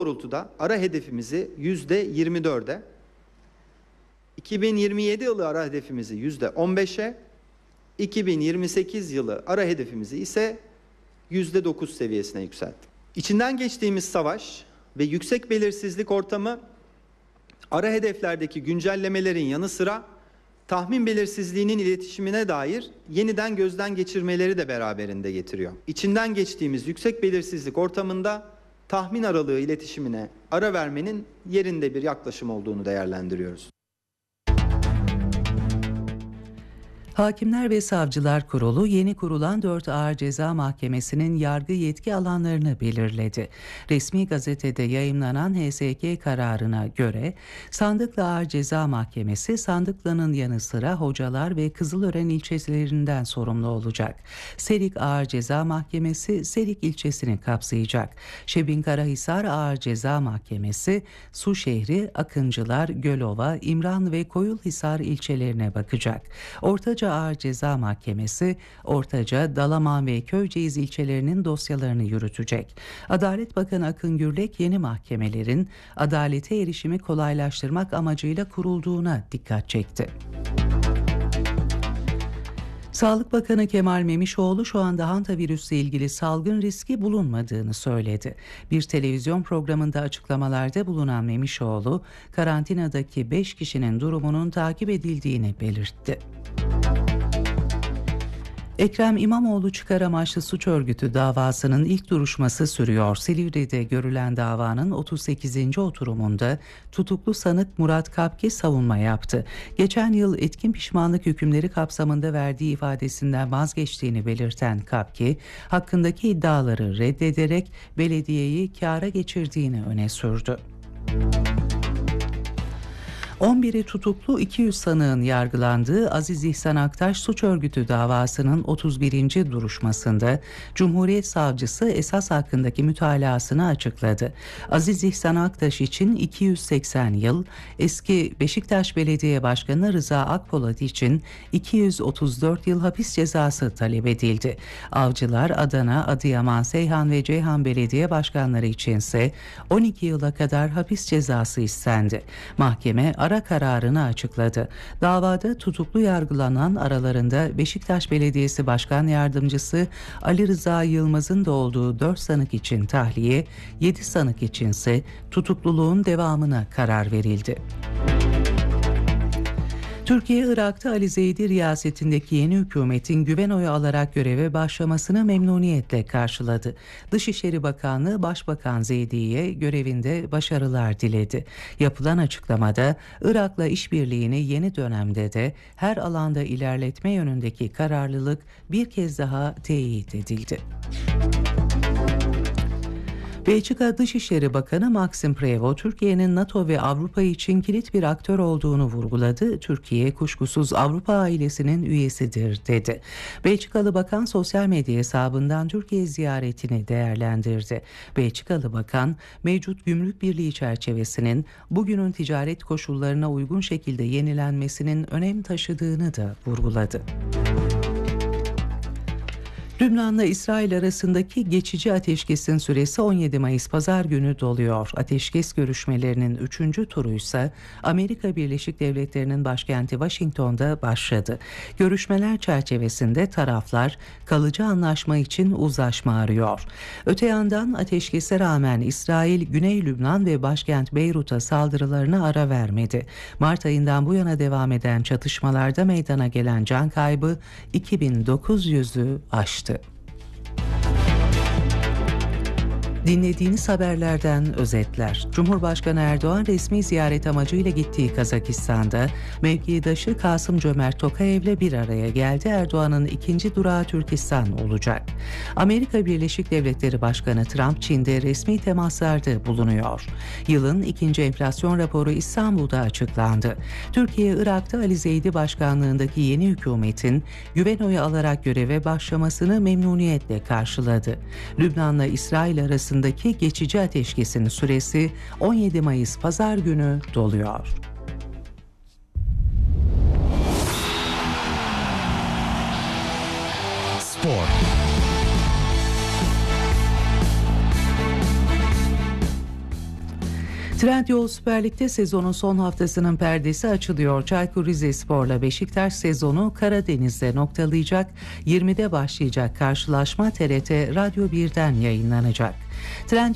doğrultuda ara hedefimizi %24'e, 2027 yılı ara hedefimizi %15'e, 2028 yılı ara hedefimizi ise %9 seviyesine yükselttik. İçinden geçtiğimiz savaş ve yüksek belirsizlik ortamı ara hedeflerdeki güncellemelerin yanı sıra tahmin belirsizliğinin iletişimine dair yeniden gözden geçirmeleri de beraberinde getiriyor. İçinden geçtiğimiz yüksek belirsizlik ortamında tahmin aralığı iletişimine ara vermenin yerinde bir yaklaşım olduğunu değerlendiriyoruz. Hakimler ve Savcılar Kurulu yeni kurulan 4 Ağır Ceza Mahkemesi'nin yargı yetki alanlarını belirledi. Resmi gazetede yayımlanan HSK kararına göre Sandıklı Ağır Ceza Mahkemesi Sandıklı'nın yanı sıra Hocalar ve Kızılören ilçelerinden sorumlu olacak. Serik Ağır Ceza Mahkemesi Serik ilçesini kapsayacak. Şebinkarahisar Ağır Ceza Mahkemesi Suşehri, Akıncılar, Gölova, İmran ve Koyulhisar ilçelerine bakacak. Ortaca Ağır Ceza Mahkemesi, Ortaca, Dalaman ve Köyceğiz ilçelerinin dosyalarını yürütecek. Adalet Bakanı Akın Gürlek yeni mahkemelerin adalete erişimi kolaylaştırmak amacıyla kurulduğuna dikkat çekti. Sağlık Bakanı Kemal Memişoğlu şu anda hantavirüsle ilgili salgın riski bulunmadığını söyledi. Bir televizyon programında açıklamalarda bulunan Memişoğlu, karantinadaki 5 kişinin durumunun takip edildiğini belirtti. Ekrem İmamoğlu çıkar amaçlı suç örgütü davasının ilk duruşması sürüyor. Silivri'de görülen davanın 38. oturumunda tutuklu sanık Murat Kapke savunma yaptı. Geçen yıl etkin pişmanlık hükümleri kapsamında verdiği ifadesinden vazgeçtiğini belirten Kapke, hakkındaki iddiaları reddederek belediyeyi kâra geçirdiğini öne sürdü. 11'i tutuklu 200 sanığın yargılandığı Aziz İhsan Aktaş suç örgütü davasının 31. duruşmasında Cumhuriyet Savcısı esas hakkındaki mütalasını açıkladı. Aziz İhsan Aktaş için 280 yıl, eski Beşiktaş Belediye Başkanı Rıza Akpolat için 234 yıl hapis cezası talep edildi. Avcılar, Adana, Adıyaman, Seyhan ve Ceyhan Belediye Başkanları içinse 12 yıla kadar hapis cezası istendi. Mahkeme ara kararını açıkladı. Davada tutuklu yargılanan aralarında Beşiktaş Belediyesi Başkan Yardımcısı Ali Rıza Yılmaz'ın da olduğu 4 sanık için tahliye, 7 sanık içinse tutukluluğun devamına karar verildi. Türkiye, Irak'ta Ali Zeydi riyasetindeki yeni hükümetin güven oyu alarak göreve başlamasını memnuniyetle karşıladı. Dışişleri Bakanlığı Başbakan Zeydi'ye görevinde başarılar diledi. Yapılan açıklamada Irak'la işbirliğini yeni dönemde de her alanda ilerletme yönündeki kararlılık bir kez daha teyit edildi. Belçika Dışişleri Bakanı Maxime Prevot, Türkiye'nin NATO ve Avrupa için kilit bir aktör olduğunu vurguladı. Türkiye kuşkusuz Avrupa ailesinin üyesidir dedi. Belçikalı Bakan sosyal medya hesabından Türkiye ziyaretini değerlendirdi. Belçikalı Bakan, mevcut gümrük birliği çerçevesinin bugünün ticaret koşullarına uygun şekilde yenilenmesinin önem taşıdığını da vurguladı. Lübnan'la İsrail arasındaki geçici ateşkesin süresi 17 Mayıs Pazar günü doluyor. Ateşkes görüşmelerinin 3. turu ise Amerika Birleşik Devletleri'nin başkenti Washington'da başladı. Görüşmeler çerçevesinde taraflar kalıcı anlaşma için uzlaşma arıyor. Öte yandan ateşkese rağmen İsrail, Güney Lübnan ve başkent Beyrut'a saldırılarına ara vermedi. Mart ayından bu yana devam eden çatışmalarda meydana gelen can kaybı 2900'ü aştı. Dinlediğiniz haberlerden özetler. Cumhurbaşkanı Erdoğan resmi ziyaret amacıyla gittiği Kazakistan'da mevkidaşı Kasım-Cömert Tokayev'le bir araya geldi. Erdoğan'ın ikinci durağı Türkistan olacak. Amerika Birleşik Devletleri Başkanı Trump, Çin'de resmi temaslarda bulunuyor. Yılın ikinci enflasyon raporu İstanbul'da açıklandı. Türkiye, Irak'ta Ali Zeydi başkanlığındaki yeni hükümetin güven oyu alarak göreve başlamasını memnuniyetle karşıladı. Lübnan'la İsrail arasındaki geçici ateşkesin süresi 17 Mayıs Pazar günü doluyor. Spor. Trendyol Süper Lig'de sezonun son haftasının perdesi açılıyor. Çaykur Rizespor'la Beşiktaş sezonu Karadeniz'de noktalayacak. 20'de başlayacak karşılaşma TRT Radyo 1'den yayınlanacak. Trendyol